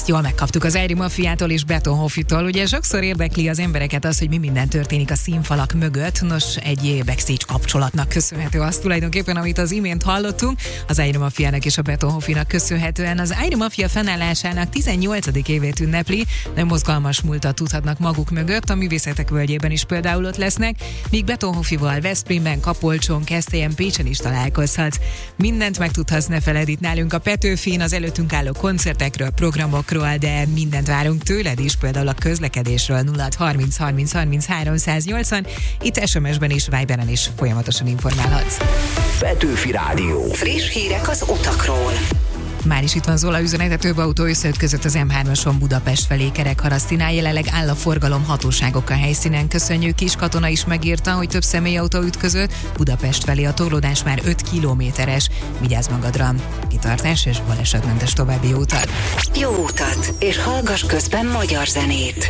Ezt jól megkaptuk az Airy Mafiától és Betonhoffitól. Ugye sokszor érdekli az embereket az, hogy mi minden történik a színfalak mögött. Nos, egy backstage kapcsolatnak köszönhető az tulajdonképpen, amit az imént hallottunk. Az Airy Mafiának és a Betonhoffinak köszönhetően az Airy Mafia fennállásának 18. évét ünnepli. Nem mozgalmas múltat tudhatnak maguk mögött, a művészetek völgyében is például ott lesznek, míg Betonhoffival Veszprémben, Kapolcson, Keszthelyen, Pécsen is találkozhatsz. Mindent megtudhatsz, ne feledd itt nálunk a Petőfin, az előttünk álló koncertekről, programokról, de mindent várunk tőled is, például a közlekedésről 0630 30 30 380. Itt SMS-ben is, Viberen is folyamatosan informálhatsz. Petőfi Rádió. Friss hírek az utakról. Már is itt van Zola üzenete, több autó összeütközött az M3-ason Budapest felé Kerekharasztinál, jelenleg áll a forgalom, hatóságok a helyszínen. Köszönjük, Kiskatona is megírta, hogy több személyautó ütközött, Budapest felé a torlódás már 5 kilométeres. Vigyázz magadra! Kitartás és balesetmentes további jó utat! Jó utat, és hallgass közben magyar zenét!